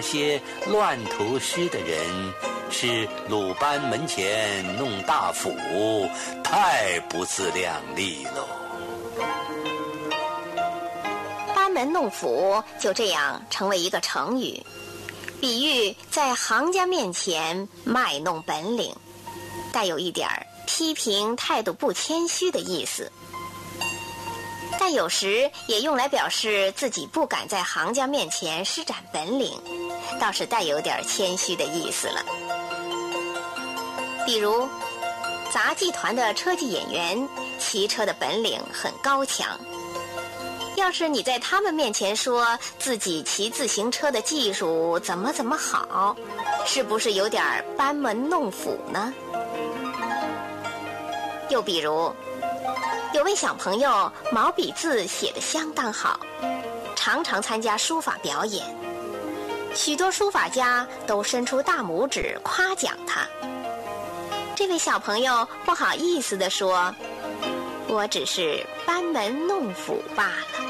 些乱涂诗的人是鲁班门前弄大斧，太不自量力喽。 班门弄斧就这样成为一个成语，比喻在行家面前卖弄本领，带有一点批评态度不谦虚的意思，但有时也用来表示自己不敢在行家面前施展本领，倒是带有点谦虚的意思了。比如杂技团的车技演员骑车的本领很高强，要是你在他们面前说自己骑自行车的技术怎么好，是不是有点班门弄斧呢？又比如有位小朋友毛笔字写得相当好，常常参加书法表演，许多书法家都伸出大拇指夸奖他。这位小朋友不好意思地说，我只是班门弄斧罢了。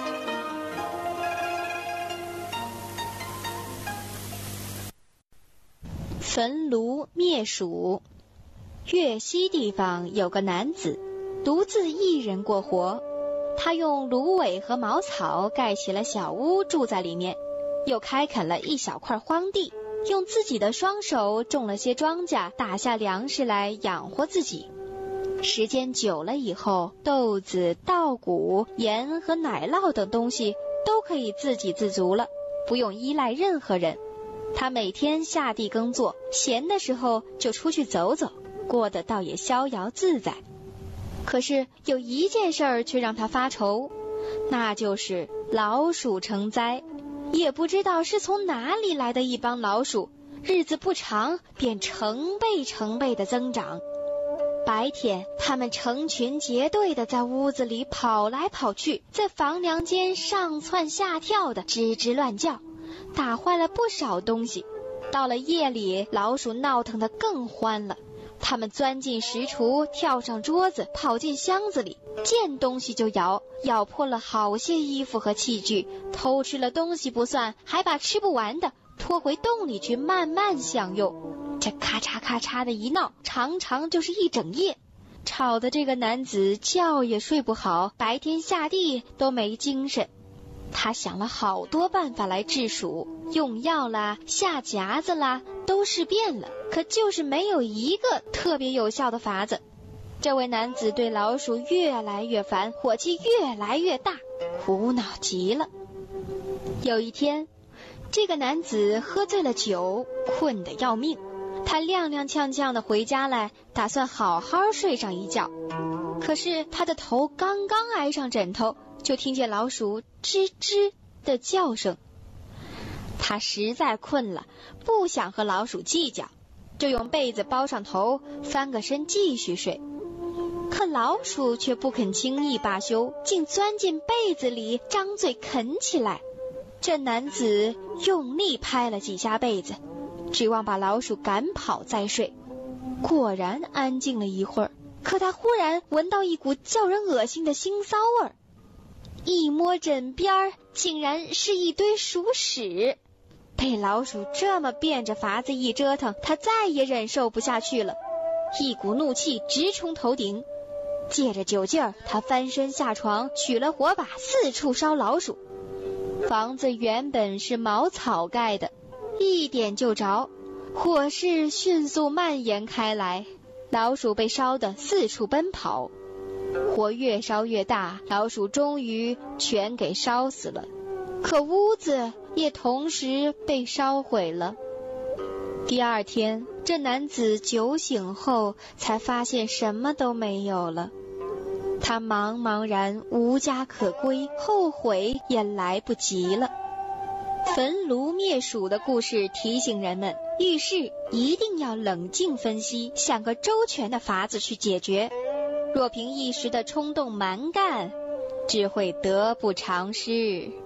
焚炉灭鼠。粤西地方有个男子，独自一人过活。他用芦苇和茅草盖起了小屋，住在里面，又开垦了一小块荒地，用自己的双手种了些庄稼，打下粮食来养活自己。时间久了以后，豆子、稻谷、盐和奶酪等东西都可以自给自足了，不用依赖任何人。他每天下地耕作，闲的时候就出去走走，过得倒也逍遥自在。可是有一件事儿却让他发愁，那就是老鼠成灾。也不知道是从哪里来的一帮老鼠，日子不长便成倍的增长。白天他们成群结队的在屋子里跑来跑去，在房梁间上蹿下跳的吱吱乱叫，打坏了不少东西。到了夜里，老鼠闹腾得更欢了，他们钻进食橱，跳上桌子，跑进箱子里，见东西就咬，咬破了好些衣服和器具，偷吃了东西不算，还把吃不完的拖回洞里去慢慢享用。这咔嚓咔嚓的一闹，常常就是一整夜，吵得这个男子觉也睡不好，白天下地都没精神。他想了好多办法来治鼠，用药啦，下夹子啦，都试遍了，可就是没有一个特别有效的法子。这位男子对老鼠越来越烦，火气越来越大，苦恼极了。有一天，这个男子喝醉了酒，困得要命，他踉踉跄跄地回家来，打算好好睡上一觉。可是他的头刚刚挨上枕头，就听见老鼠吱吱的叫声。他实在困了，不想和老鼠计较，就用被子包上头，翻个身继续睡。可老鼠却不肯轻易罢休，竟钻进被子里，张嘴啃起来。这男子用力拍了几下被子，指望把老鼠赶跑再睡。果然安静了一会儿，可他忽然闻到一股叫人恶心的腥臊味儿，一摸枕边竟然是一堆鼠屎。被老鼠这么变着法子一折腾，他再也忍受不下去了，一股怒气直冲头顶。借着酒劲儿，他翻身下床，取了火把，四处烧老鼠。房子原本是茅草盖的，一点就着，火势迅速蔓延开来，老鼠被烧得四处奔跑。火越烧越大，老鼠终于全给烧死了，可屋子也同时被烧毁了。第二天，这男子酒醒后才发现什么都没有了，他茫茫然无家可归，后悔也来不及了。焚炉灭鼠的故事提醒人们，遇事一定要冷静分析，想个周全的法子去解决。若凭一时的冲动蛮干，只会得不偿失。